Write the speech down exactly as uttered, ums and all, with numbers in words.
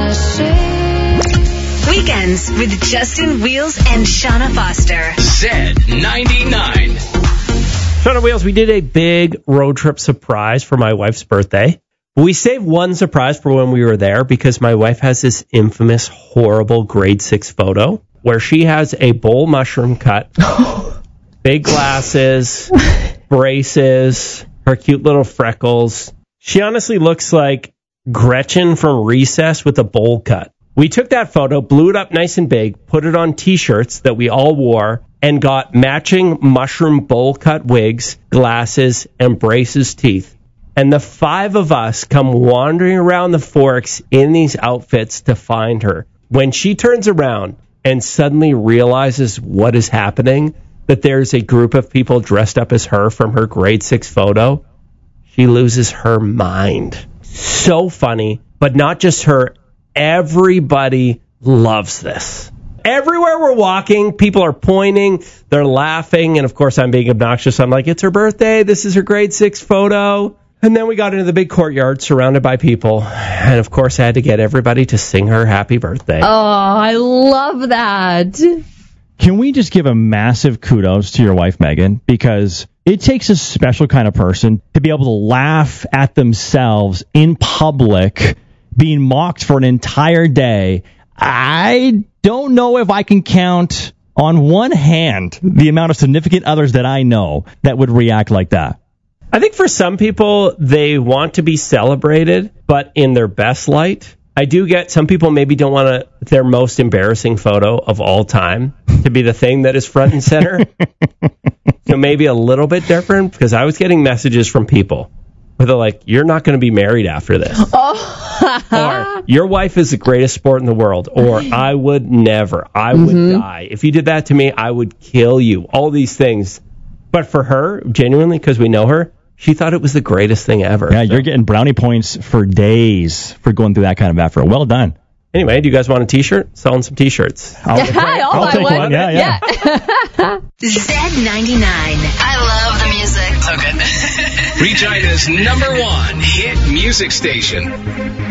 Weekends with Justin Wheels and Shauna Foster. Z ninety-nine. Shauna Wheels, we did a big road trip surprise for my wife's birthday. We saved one surprise for when we were there because my wife has this infamous, horrible grade six photo where she has a bowl mushroom cut, big glasses, braces, her cute little freckles. She honestly looks like Gretchen from Recess with a bowl cut. We took that photo, blew it up nice and big, put it on T-shirts that we all wore, and got matching mushroom bowl cut wigs, glasses, and braces teeth. And the five of us come wandering around the Forks in these outfits to find her. When she turns around and suddenly realizes what is happening, that there's a group of people dressed up as her from her grade six photo, she loses her mind. So funny, but not just her. Everybody loves this. Everywhere we're walking, people are pointing, they're laughing, and of course I'm being obnoxious. I'm like, it's her birthday, this is her grade six photo. And then we got into the big courtyard surrounded by people, and of course I had to get everybody to sing her happy birthday. Oh, I love that. Can we just give a massive kudos to your wife, Megan? Because it takes a special kind of person to be able to laugh at themselves in public, being mocked for an entire day. I don't know if I can count on one hand the amount of significant others that I know that would react like that. I think for some people, they want to be celebrated, but in their best light. I do get some people maybe don't want to, their most embarrassing photo of all time to be the thing that is front and center. So maybe a little bit different, because I was getting messages from people where they're like, you're not going to be married after this. Oh. Or your wife is the greatest sport in the world. Or I would never. I would mm-hmm. die. If you did that to me, I would kill you. All these things. But for her, genuinely, because we know her, she thought it was the greatest thing ever. Yeah, so. You're getting brownie points for days for going through that kind of effort. Well done. Anyway, do you guys want a T-shirt? Selling some T-shirts. I'll, yeah, I'll, I'll take one. one. Yeah, yeah. yeah. Z ninety-nine. I love the music. So good. Regina's number one hit music station.